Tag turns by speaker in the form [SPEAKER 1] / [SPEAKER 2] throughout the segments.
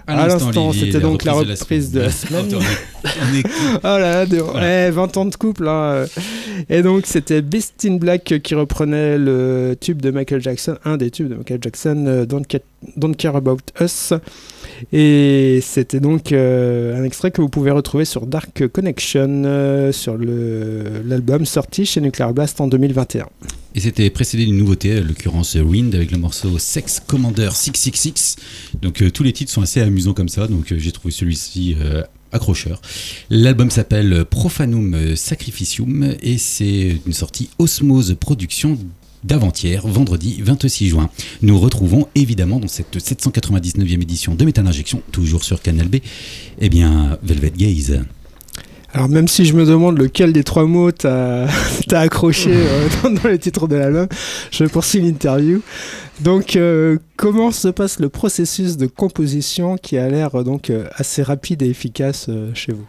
[SPEAKER 1] À l'instant,
[SPEAKER 2] Olivier,
[SPEAKER 1] c'était donc la
[SPEAKER 2] de
[SPEAKER 1] reprise de la semaine.
[SPEAKER 2] On est
[SPEAKER 1] Oh là là, 20 ans de couple. Hein. Et donc, c'était Beast in Black qui reprenait le tube de Michael Jackson, un des tubes de Michael Jackson, Don't Care About Us. Et c'était donc un extrait que vous pouvez retrouver sur Dark Connection, sur l'album sorti chez Nuclear Blast en 2021.
[SPEAKER 2] Et c'était précédé d'une nouveauté, à l'occurrence Wind, avec le morceau Sex Commander 666. Donc tous les titres sont assez amusants comme ça, donc j'ai trouvé celui-ci accrocheur. L'album s'appelle Profanum Sacrificium et c'est une sortie Osmose Productions d'avant-hier, vendredi 26 juin. Nous retrouvons évidemment dans cette 799e édition de Metal Injection, toujours sur Canal B, eh bien Velvet Gaze.
[SPEAKER 1] Alors même si je me demande lequel des trois mots t'as accroché dans les titres de l'album, je poursuis l'interview. Donc comment se passe le processus de composition qui a l'air donc assez rapide et efficace chez vous ?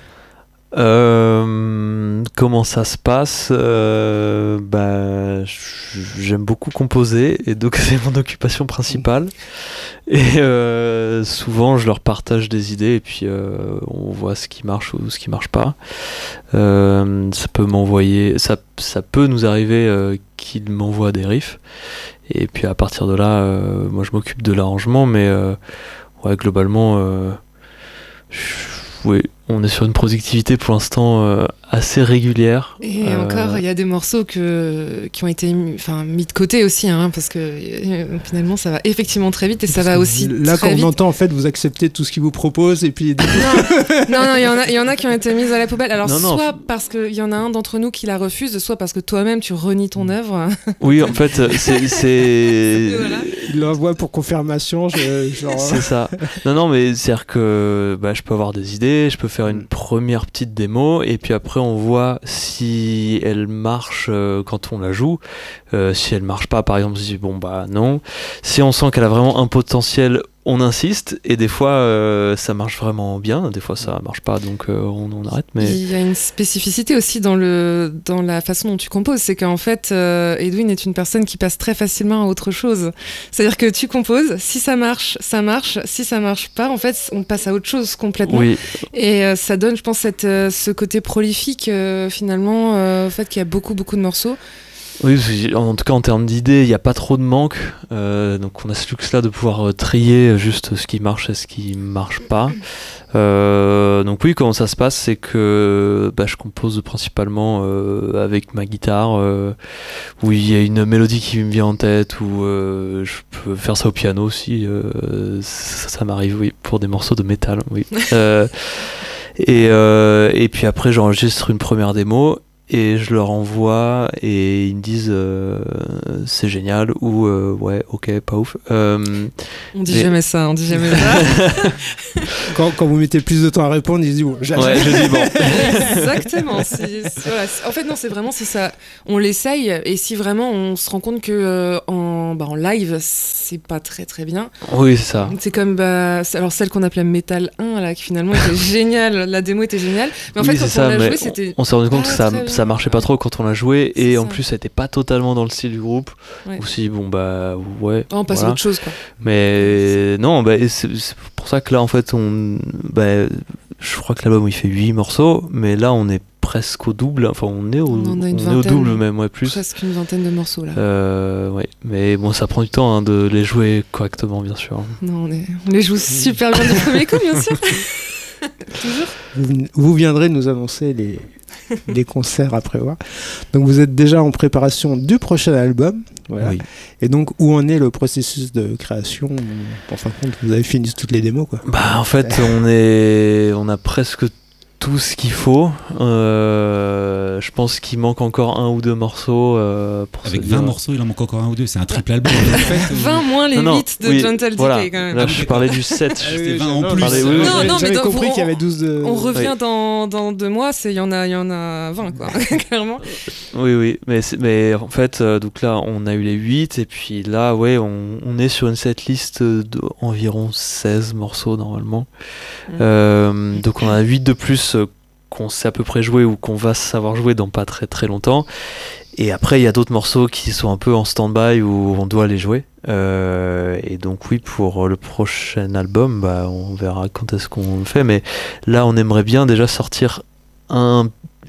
[SPEAKER 3] Comment ça se passe? J'aime beaucoup composer et donc c'est mon occupation principale. Et souvent je leur partage des idées et puis on voit ce qui marche ou ce qui marche pas. Ça peut nous arriver qu'ils m'envoient des riffs et puis à partir de là, moi je m'occupe de l'arrangement, mais globalement, oui. On est sur une productivité pour l'instant assez régulière.
[SPEAKER 4] Et encore, il y a des morceaux qui ont été mis de côté aussi, hein, parce que finalement, ça va effectivement très vite et ça va aussi
[SPEAKER 1] là,
[SPEAKER 4] très
[SPEAKER 1] quand
[SPEAKER 4] vite.
[SPEAKER 1] on entend, en fait, vous acceptez tout ce qu'ils vous proposent et puis...
[SPEAKER 4] Non, il y en a qui ont été mises à la poubelle. Alors, soit parce qu'il y en a un d'entre nous qui la refuse, soit parce que toi-même, tu renies ton œuvre.
[SPEAKER 3] Oui, en fait, c'est...
[SPEAKER 4] Voilà.
[SPEAKER 1] Il l'envoie pour confirmation, genre...
[SPEAKER 3] C'est ça. Non, mais c'est-à-dire que je peux avoir des idées, je peux faire une première petite démo et puis après on voit si elle marche quand on la joue. Si elle marche pas, par exemple, on se dit non. Si on sent qu'elle a vraiment un potentiel, on insiste et des fois ça marche vraiment bien, des fois ça marche pas, donc on arrête. Mais
[SPEAKER 4] il y a une spécificité aussi dans la façon dont tu composes, c'est qu'en fait Edwin est une personne qui passe très facilement à autre chose. C'est-à-dire que tu composes, si ça marche, si ça marche pas, en fait on passe à autre chose complètement.
[SPEAKER 3] Oui.
[SPEAKER 4] Et ça donne, je pense, ce côté prolifique finalement, au fait qu'il y a beaucoup de morceaux.
[SPEAKER 3] Oui, en tout cas en termes d'idées, il n'y a pas trop de manque, donc on a ce luxe-là de pouvoir trier juste ce qui marche et ce qui marche pas. Donc oui, comment ça se passe, c'est que je compose principalement avec ma guitare, où il y a une mélodie qui me vient en tête, ou je peux faire ça au piano aussi, ça m'arrive, oui, pour des morceaux de métal, oui. Et puis après j'enregistre une première démo, et je leur envoie et ils me disent c'est génial ou ouais, ok, pas ouf.
[SPEAKER 4] On dit jamais ça.
[SPEAKER 1] Quand vous mettez plus de temps à répondre, ils disent
[SPEAKER 3] ouais, je dis bon.
[SPEAKER 4] Exactement. Voilà. En fait, non, c'est vraiment si ça. On l'essaye et si vraiment on se rend compte que en live, c'est pas très très bien.
[SPEAKER 3] Oui, c'est ça.
[SPEAKER 4] C'est comme alors celle qu'on appelait Metal 1 là, qui finalement était géniale. La démo était géniale. Mais en fait, quand on l'a joué, c'était.
[SPEAKER 3] On s'est rendu compte que ça marchait pas trop quand on l'a joué et en plus ça était pas totalement dans le style du groupe.
[SPEAKER 4] Ouais.
[SPEAKER 3] Ou si ouais.
[SPEAKER 4] On passe à autre chose quoi.
[SPEAKER 3] Mais non, c'est pour ça que là en fait je crois que l'album il fait 8 morceaux, mais là on est presque au double, enfin on est au double même, ouais, plus.
[SPEAKER 4] Presque une vingtaine de morceaux là.
[SPEAKER 3] Ouais, mais bon, ça prend du temps de les jouer correctement, bien sûr.
[SPEAKER 4] Non, on les joue super bien du premier coup, bien sûr.
[SPEAKER 1] Toujours. Vous viendrez nous annoncer les concerts à prévoir. Donc vous êtes déjà en préparation du prochain album. Voilà. Oui. Et donc où en est le processus de création? En fin de compte, vous avez fini toutes les démos quoi.
[SPEAKER 3] En fait, on a presque tout ce qu'il faut. Je pense qu'il manque encore un ou deux morceaux.
[SPEAKER 2] Avec 20 morceaux, il en manque encore un ou deux. C'est un triple album. En fait,
[SPEAKER 4] 20 moins les 8 de Gentle Decay quand même.
[SPEAKER 3] Là, je parlais du 7.
[SPEAKER 2] C'était 20 en plus.
[SPEAKER 4] Non,
[SPEAKER 1] j'avais compris qu'il y avait 12 de...
[SPEAKER 4] On revient dans 2 mois, il y en a 20 quoi, clairement.
[SPEAKER 3] Oui. Mais en fait, donc là, on a eu les 8. Et puis là, ouais, on est sur une setlist d'environ 16 morceaux normalement. Donc on a 8 de plus qu'on sait à peu près jouer ou qu'on va savoir jouer dans pas très très longtemps. Et après, il y a d'autres morceaux qui sont un peu en stand-by où on doit les jouer. Et donc oui, pour le prochain album, bah, on verra quand est-ce qu'on le fait. Mais là, on aimerait bien déjà sortir un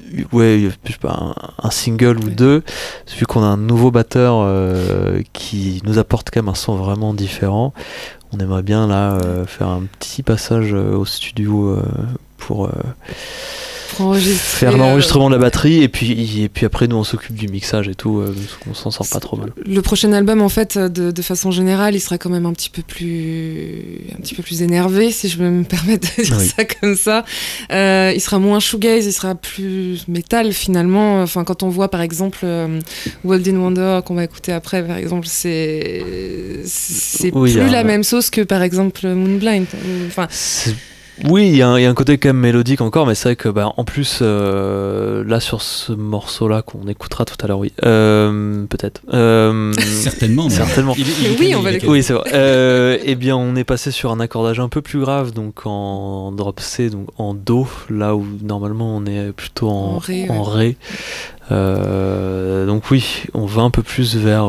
[SPEAKER 3] single ou deux, vu qu'on a un nouveau batteur qui nous apporte quand même un son vraiment différent. On aimerait bien là faire un petit passage au studio pour faire l'enregistrement de la batterie et puis après nous on s'occupe du mixage et tout parce qu'on s'en sort pas trop mal.
[SPEAKER 4] Le prochain album en fait de façon générale il sera quand même un petit peu plus énervé si je peux me permettre de dire ça comme ça. Il sera moins shoegaze, il sera plus métal finalement. Enfin quand on voit par exemple World in Wonder qu'on va écouter après par exemple c'est plus la même sauce que par exemple Moonblind. Enfin
[SPEAKER 3] oui, il y a un côté quand même mélodique encore, mais c'est vrai que en plus là sur ce morceau-là qu'on écoutera tout à l'heure, oui, peut-être.
[SPEAKER 2] Certainement.
[SPEAKER 4] Oui, on va l'écouter.
[SPEAKER 3] Oui, c'est vrai. Eh bien, on est passé sur un accordage un peu plus grave, donc en drop C, donc en Do, là où normalement on est plutôt en Ré. Donc oui, on va un peu plus vers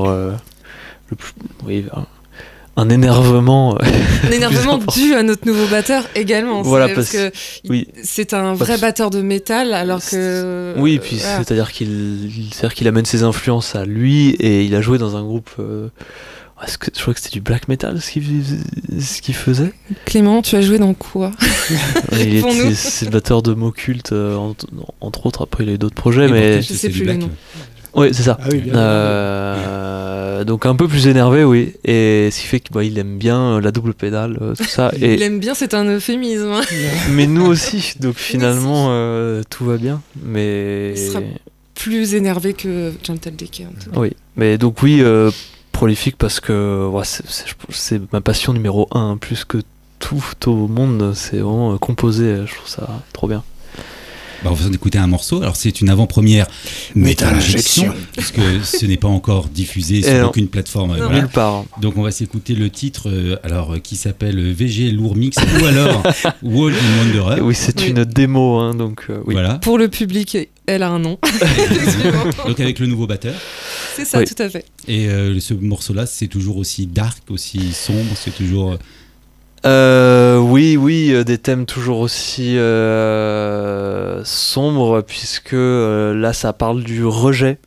[SPEAKER 3] un énervement.
[SPEAKER 4] Un énervement dû à notre nouveau batteur également.
[SPEAKER 3] Voilà,
[SPEAKER 4] parce que c'est un vrai batteur de métal, alors que.
[SPEAKER 3] Oui, et puis c'est-à-dire qu'il amène ses influences à lui et il a joué dans un groupe. Je crois que c'était du black metal ce qu'il faisait.
[SPEAKER 4] Clément, tu as joué dans quoi?
[SPEAKER 3] C'est le batteur de mots cultes, entre autres. Après, il a eu d'autres projets, mais.
[SPEAKER 4] Je sais plus le nom.
[SPEAKER 3] Oui, c'est ça.
[SPEAKER 1] Ah oui,
[SPEAKER 3] donc un peu plus énervé, oui. Et ce qui fait qu'il aime bien la double pédale, tout ça. Et...
[SPEAKER 4] Il aime bien, c'est un euphémisme. Hein.
[SPEAKER 3] Mais nous aussi, donc finalement, tout va bien. Mais...
[SPEAKER 4] Il sera plus énervé que Gentle Decay.
[SPEAKER 3] Oui, mais donc oui, prolifique parce que c'est ma passion numéro 1, plus que tout au monde. C'est vraiment composer, je trouve ça trop bien.
[SPEAKER 2] On va écouter un morceau. Alors c'est une avant-première Metal Injection, puisque ce n'est pas encore diffusé sur aucune plateforme.
[SPEAKER 3] Nulle part.
[SPEAKER 2] Donc on va s'écouter le titre qui s'appelle VG Lourd Mix ou alors World in Wanderer.
[SPEAKER 3] Oui, c'est une démo, donc oui.
[SPEAKER 2] Voilà.
[SPEAKER 4] Pour le public, elle a un nom.
[SPEAKER 2] Donc avec le nouveau batteur.
[SPEAKER 4] C'est ça, tout à fait.
[SPEAKER 2] Et ce morceau-là, c'est toujours aussi dark, aussi sombre, c'est toujours...
[SPEAKER 3] Oui, des thèmes toujours aussi sombres, puisque là ça parle du rejet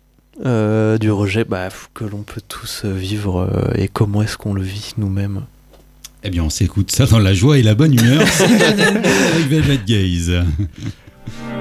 [SPEAKER 3] que l'on peut tous vivre et comment est-ce qu'on le vit nous-mêmes.
[SPEAKER 2] Eh bien on s'écoute ça dans la joie et la bonne humeur avec Velvet Gaze.